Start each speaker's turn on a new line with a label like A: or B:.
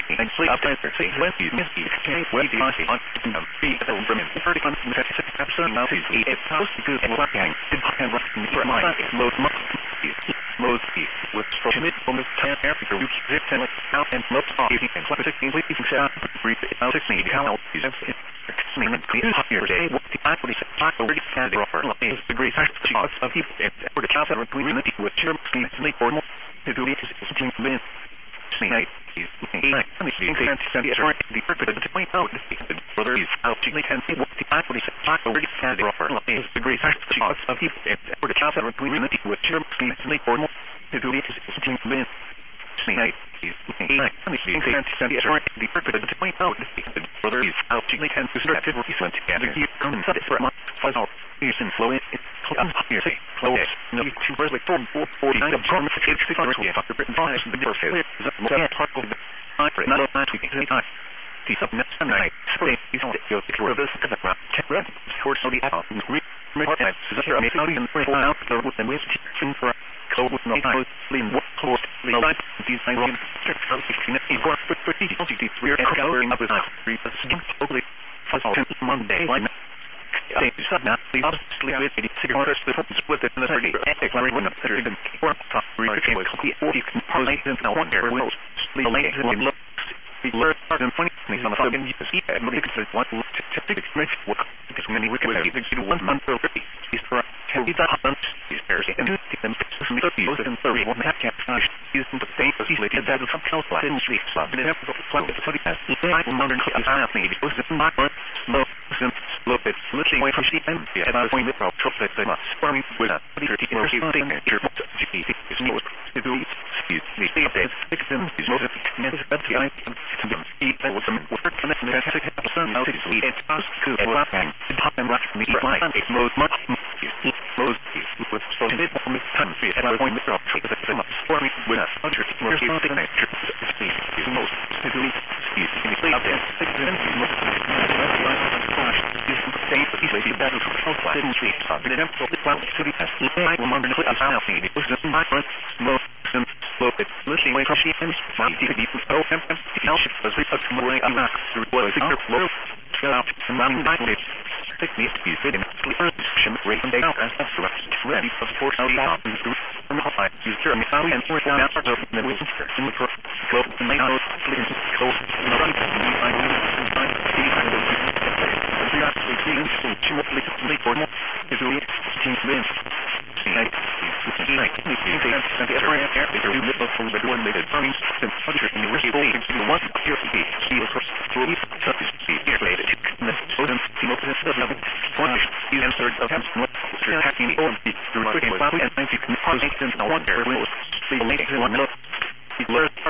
A: and sleep up and see when you miss you can't wait to see on be from him for the episode now is it house to and working and working for my load load with from it from the can after you keep it and out and look off you can flip it please shut brief out 16 how is minutes clear your day what the actually already had offer is the great chance of people for the chance of community with your sleep or more to do it is team win night is the purpose of the point out the brother is how she can see what the actually already had offer is the great chance of people for the chance of community with your sleep or more to do it is team win night is the purpose of the point out the brother is how she can see what together you come and set it for a month is in flow here say flow no two words like 49 of charm to take the written bias the birth is the part of the for another night we can time the subnet night stay is on the for this to the ground red for so the out report and so here may not even for out the with the waste for so with no lean what course the light design on for 16 for we're covering up with 3 totally Monday they now the obviously with the cigarettes the with the necessary declaring when the even for you can parlay in the one there will the late and look the learn and funny on the phone you see and we can want to take what because many we can do 1 month or 50 is for can be that happens is there and do them and 31 that can't is the same as easily that is some health like in sleep slump and have to plan the study as the modern class maybe was not low look at looking away from sheep and I was going to throw chocolate they must farming with a 30 or something that your is more to do the updates fix them is most of the I to them eat that was some work and then take up some out to eat it was to a lot and top and rock me right it's most much most with so it from this time and I was going to throw chocolate they must farming with a 100 or something that is most to do the updates fix them same easily the battle for health didn't see the temple the cloud to the test I will wonder if I see it was just my front most slow it looking away from sheep and my DVD oh now she was research more like I'm not through what I think flow out and running by it technique to be fit in shim rate and down and that's ready for support out and through from the high use your me and for down out of the winter in the flow and my nose clean so